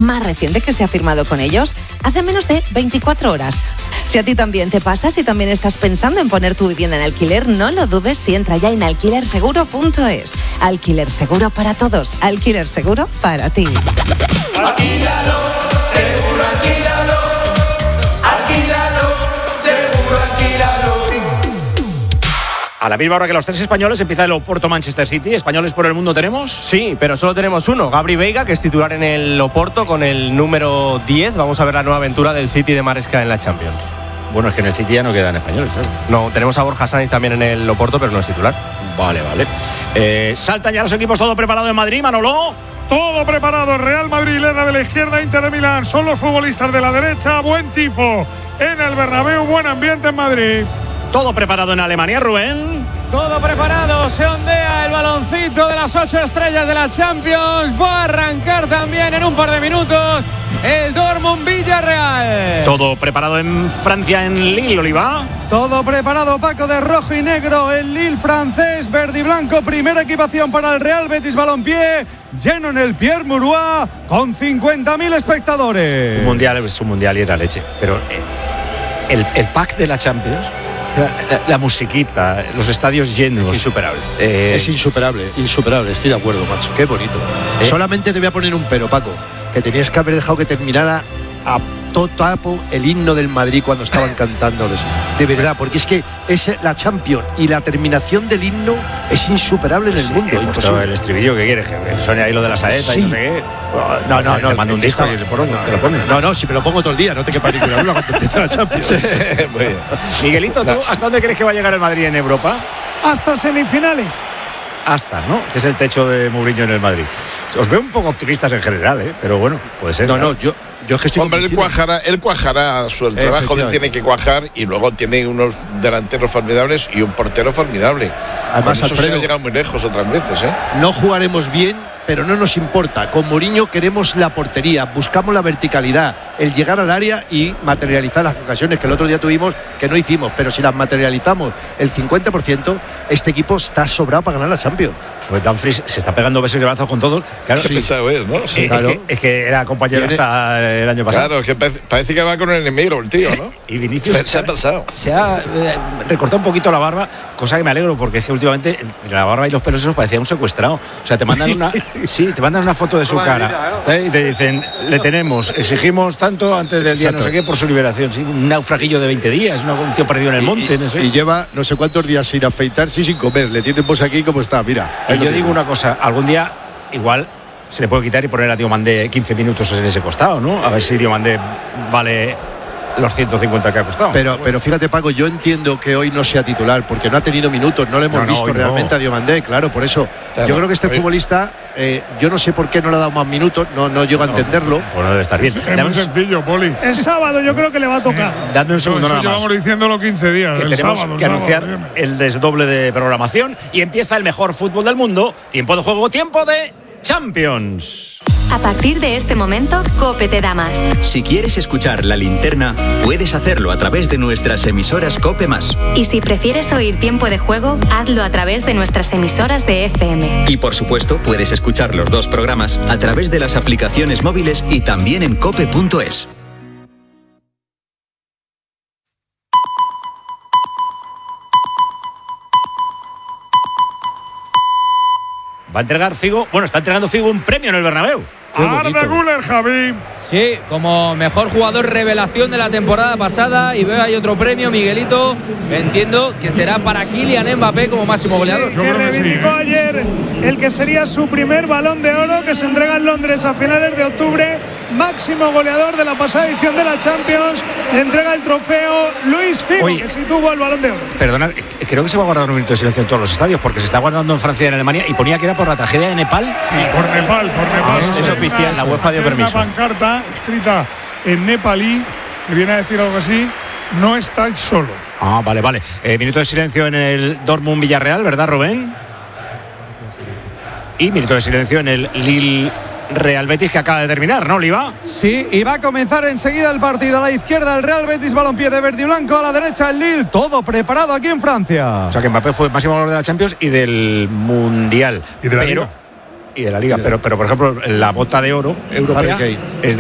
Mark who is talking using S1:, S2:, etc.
S1: más reciente que se ha firmado con ellos hace menos de 24 horas. Si a ti también te pasa, si también estás pensando en poner tu vivienda en alquiler, no lo dudes y entra ya en alquilerseguro.es. Alquiler seguro para todos, alquiler seguro para ti.
S2: Alquílalo, seguro alquílalo. Alquílalo, seguro alquílalo.
S3: A la misma hora que los tres españoles empieza el Oporto-Manchester City. ¿Españoles por el mundo tenemos?
S4: Sí, pero solo tenemos uno, Gabri Veiga, que es titular en el Oporto con el número 10. Vamos a ver la nueva aventura del City de Maresca en la Champions.
S3: Bueno, es que en el City ya no quedan españoles, claro.
S4: No, tenemos a Borja Sainz también en el Oporto, pero no es titular.
S3: Vale. Saltan ya los equipos, todo preparado en Madrid, Manolo.
S5: Todo preparado, Real Madrid, Lena de la izquierda, Inter de Milán, son los futbolistas de la derecha, buen tifo en el Bernabéu, buen ambiente en Madrid.
S3: Todo preparado en Alemania, Rubén.
S6: Todo preparado, se ondea el baloncito de las 8 estrellas de la Champions. Va a arrancar también en un par de minutos el Dortmund Villarreal.
S3: Todo preparado en Francia, en Lille, Oliva.
S7: Todo preparado, Paco, de rojo y negro, el Lille francés, verde y blanco, primera equipación para el Real Betis Balompié, lleno en el Pierre Mauroy, con 50.000 espectadores.
S3: Un mundial es un mundial y era leche, pero el pack de la Champions, la musiquita, los estadios llenos.
S4: Es insuperable.
S8: Es insuperable, estoy de acuerdo, macho, qué bonito. Solamente te voy a poner un pero, Paco, que tenías que haber dejado que terminara a todo tapo el himno del Madrid cuando estaban cantándoles, de verdad, porque es que es la Champions y la terminación del himno es insuperable en el mundo.
S3: Imposible. El estribillo que quieres, que suene ahí lo de la saeta y no sé qué.
S8: No,
S3: te mando un disco y te lo pones.
S8: No, si me lo pongo todo el día, no te quepa ninguna duda cuando empieza la Champions.
S3: Muy bien. Miguelito, ¿tú hasta dónde crees que va a llegar el Madrid en Europa?
S5: Hasta semifinales.
S3: Hasta, ¿no? Que es el techo de Mourinho en el Madrid. Os veo un poco optimistas en general, pero bueno, puede ser.
S8: No, yo es que estoy.
S9: Hombre, él cuajará el trabajo que tiene que cuajar y luego tiene unos delanteros formidables y un portero formidable.
S8: Además,
S9: Alfredo, se ha llegado muy lejos otras veces, ¿eh?
S8: No jugaremos bien, pero no nos importa. Con Mourinho queremos la portería, buscamos la verticalidad, el llegar al área y materializar las ocasiones que el otro día tuvimos que no hicimos, pero si las materializamos el 50%, este equipo está sobrado para ganar la Champions.
S3: Pues Dumfries se está pegando besos y abrazos con todos. Claro,
S9: Qué pesado es, ¿no? Sí,
S3: claro. Es que era compañero hasta el año pasado.
S9: Claro, que parece que va con el enemigo el tío, ¿no?
S3: Y Vinicius
S9: se ha pasado.
S3: Se ha recortado un poquito la barba, cosa que me alegro, porque es que últimamente entre la barba y los pelos esos parecía un secuestrado. O sea, te mandan una foto de su cara y te dicen, le tenemos, exigimos tanto antes del día no sé qué por su liberación. Sí, un naufraguillo de 20 días, un tío perdido en el monte. No sé.
S8: Y lleva no sé cuántos días sin afeitarse y sin comer. Le tienen pues aquí como está, mira.
S3: Y yo digo una cosa, algún día igual se le puede quitar y poner a Diomandé 15 minutos en ese costado, ¿no? A ver si Diomandé vale los 150 que ha costado.
S8: Pero fíjate, Paco, yo entiendo que hoy no sea titular porque no ha tenido minutos, no le hemos visto realmente a Diomandé, claro, por eso. Claro, yo creo que este futbolista, yo no sé por qué no le ha dado más minutos, no llego a entenderlo.
S3: Pues no debe estar bien.
S5: Es muy sencillo, Poli. El sábado yo creo que le va a tocar.
S3: Dadme un segundo nada más.
S5: Llevamos diciéndolo 15 días.
S3: Que tenemos que anunciar el desdoble de programación y empieza el mejor fútbol del mundo. Tiempo de juego, tiempo de Champions.
S10: A partir de este momento, COPE te da más.
S11: Si quieres escuchar La Linterna, puedes hacerlo a través de nuestras emisoras COPE+.
S10: Y si prefieres oír Tiempo de Juego, hazlo a través de nuestras emisoras de FM.
S11: Y por supuesto, puedes escuchar los dos programas a través de las aplicaciones móviles y también en cope.es.
S3: Va a entregar Figo, está entregando Figo un premio en el Bernabéu.
S5: Arda Güler, Javi.
S12: Sí, como mejor jugador revelación de la temporada pasada. Y veo ahí otro premio, Miguelito. Entiendo que será para Kylian Mbappé como máximo goleador.
S5: Que reivindicó ayer el que sería su primer Balón de Oro, que se entrega en Londres a finales de octubre. Máximo goleador de la pasada edición de la Champions. Entrega el trofeo Luis Figo, que sí tuvo el Balón de Oro.
S3: Perdona, creo que se va a guardar un minuto de silencio en todos los estadios, porque se está guardando en Francia y en Alemania, y ponía que era por la tragedia de Nepal.
S5: Sí, por Nepal.
S3: Es oficial, la UEFA dio permiso.
S5: Una pancarta escrita en nepalí que viene a decir algo así: no estáis solos.
S3: Vale. Minuto de silencio en el Dortmund Villarreal, ¿verdad, Rubén? Y minuto de silencio en el Lille Real Betis, que acaba de terminar, ¿no, Oliva?
S7: Sí, y va a comenzar enseguida el partido. A la izquierda el Real Betis Balompié de verde y blanco, a la derecha el Lille, todo preparado aquí en Francia.
S3: O sea que Mbappé fue máximo goleador de la Champions y del Mundial.
S5: Y de la Liga.
S3: Pero por ejemplo, la bota de oro europea es